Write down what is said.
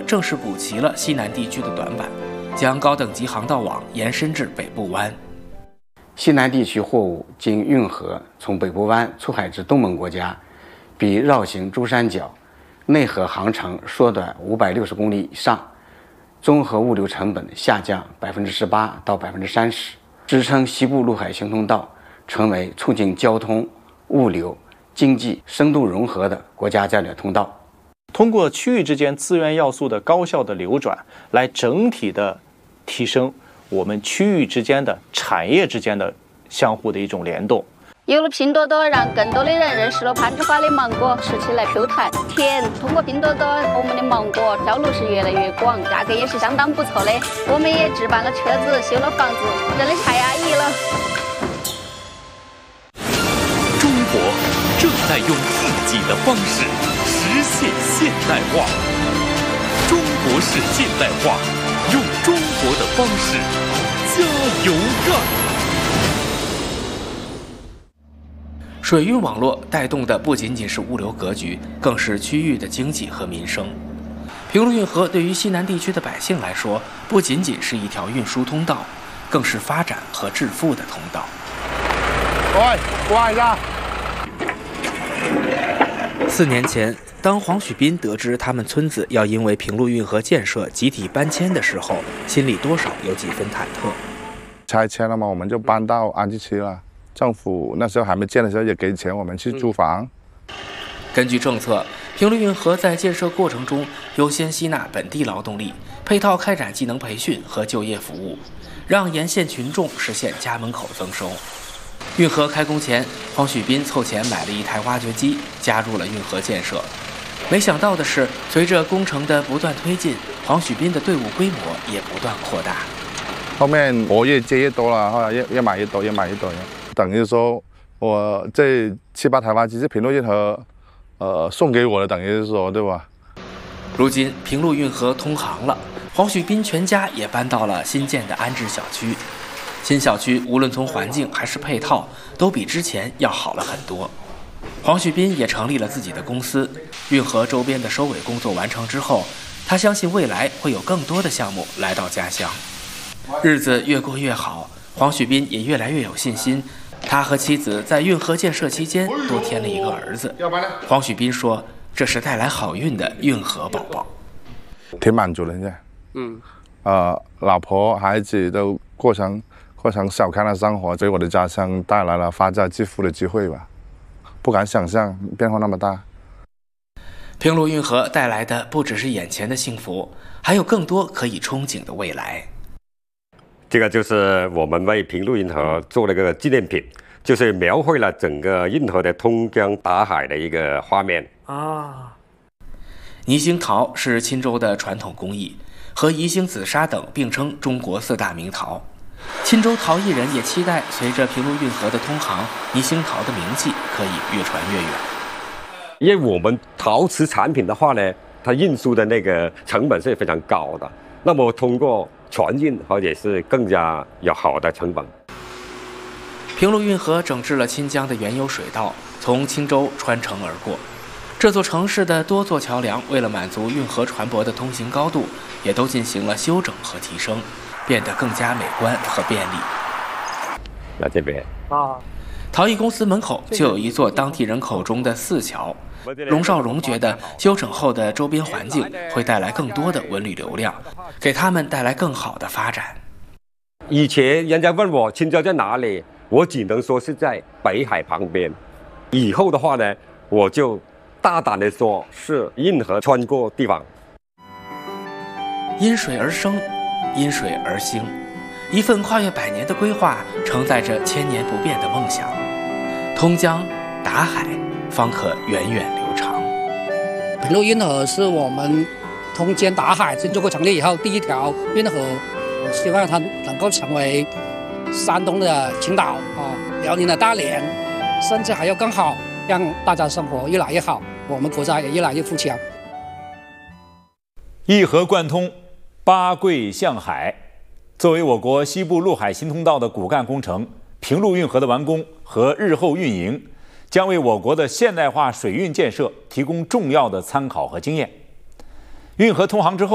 正是补齐了西南地区的短板，将高等级航道网延伸至北部湾。 西南地区货物经运河从北部湾出海至东盟国家，比绕行珠三角内河航程缩短560公里以上，综合物流成本下降18%到30%，支撑西部陆海行通道成为促进交通、物流、经济深度融合的国家战略通道。 通过区域之间资源要素的高效的流转，来整体的提升我们区域之间的产业之间的相互的一种联动。 有了拼多多，让更多的人认识了攀枝花的芒果，吃起来 Q 弹甜。通过拼多多，我们的芒果销路是越来越广，价格也是相当不错的。我们也置办了车子，修了房子，真的太安逸了。 中国正在用自己的方式实现现代化。中国式现代化，用中国的方式加油干。 水运网络带动的不仅仅是物流格局，更是区域的经济和民生。平陆运河对于西南地区的百姓来说，不仅仅是一条运输通道，更是发展和致富的通道。 喂，挂一下。 4年前，当黄许斌得知他们村子要因为平陆运河建设集体搬迁的时候，心里多少有几分忐忑。 拆迁了嘛，我们就搬到安置区了。政府那时候还没建的时候也给钱我们去租房。 根据政策，平陆运河在建设过程中优先吸纳本地劳动力，配套开展技能培训和就业服务，让沿线群众实现家门口增收。运河开工前，黄许斌凑钱买了一台挖掘机，加入了运河建设。没想到的是，随着工程的不断推进，黄许斌的队伍规模也不断扩大。 后面我越接越多了，后来越买越多，越买越多。等于说，我这7、8台挖机是平陆运河，送给我的，等于是说，对吧？ 如今平陆运河通航了，黄许斌全家也搬到了新建的安置小区。新小区无论从环境还是配套，都比之前要好了很多。黄许斌也成立了自己的公司。运河周边的收尾工作完成之后，他相信未来会有更多的项目来到家乡。日子越过越好，黄许斌也越来越有信心。他和妻子在运河建设期间多添了一个儿子。黄许斌说，这是带来好运的运河宝宝。 挺满足的现在。老婆孩子都过成小康的生活，给我的家乡带来了发家致富的机会吧。不敢想象变化那么大。 平陆运河带来的不只是眼前的幸福，还有更多可以憧憬的未来。 这个就是我们为平陆运河做了个纪念品，就是描绘了整个运河的通江达海的一个画面啊。宜兴陶是钦州的传统工艺，和宜兴紫砂等并称中国4大名陶。钦州陶艺人也期待随着平陆运河的通航，宜兴陶的名气可以越传越远。 因为我们陶瓷产品的话呢，它运输的那个成本是非常高的，那么通过船运或者是更加有好的成本。 平陆运河整治了钦江的原有水道，从钦州穿城而过。这座城市的多座桥梁为了满足运河船舶的通行高度，也都进行了修整和提升，变得更加美观和便利。 那这边陶艺公司门口就有一座当地人口中的4桥。龙少荣觉得修整后的周边环境会带来更多的文旅流量，给他们带来更好的发展。 以前人家问我钦州在哪里，我只能说是在北海旁边。以后的话呢，我就大胆的说是运河穿过地方。 因水而生，因水而兴，一份跨越100年的规划，承载着千年不变的梦想。通江达海，方可源远流长。 平陆运河是我们通江达海新中国成立以后第一条运河，我希望它能够成为山东的青岛辽宁的大连，甚至还要更好，让大家生活越来越好，我们国家也越来越富强。 一河贯通，八桂向海。作为我国西部陆海新通道的骨干工程，平陆运河的完工和日后运营，将为我国的现代化水运建设提供重要的参考和经验。运河通航之后，